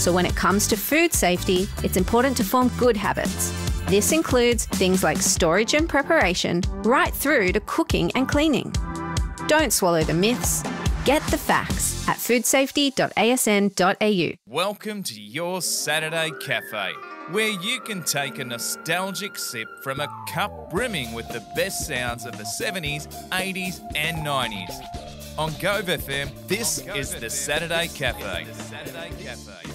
So when it comes to food safety, it's important to form good habits. This includes things like storage and preparation, right through to cooking and cleaning. Don't swallow the myths. Get the facts at foodsafety.asn.au. Welcome to your Saturday Cafe, where you can take a nostalgic sip from a cup brimming with the best sounds of the 70s, 80s and 90s. On Gove FM, this is the Saturday Cafe.